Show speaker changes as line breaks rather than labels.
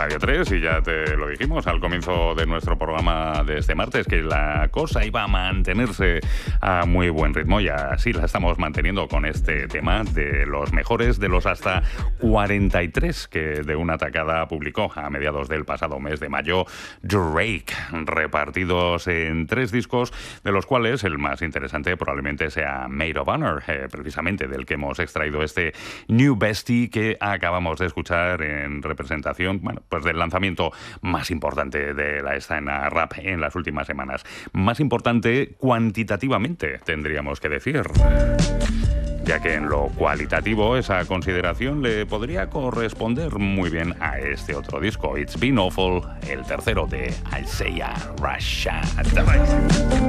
Radio 3 y ya te lo dijimos al comienzo de nuestro programa de este martes, que la cosa iba a mantenerse a muy buen ritmo y así la estamos manteniendo con este tema de los mejores de los hasta 43 que de una tacada publicó a mediados del pasado mes de mayo Drake, repartidos en 3 discos, de los cuales el más interesante probablemente sea Maid of Honor, precisamente del que hemos extraído este New Bestie que acabamos de escuchar en representación, bueno, pues del lanzamiento más importante de la escena rap en las últimas semanas. Más importante cuantitativamente, tendríamos que decir, ya que en lo cualitativo esa consideración le podría corresponder muy bien a este otro disco, It's Been Awful, el tercero de Isaiah Rashad.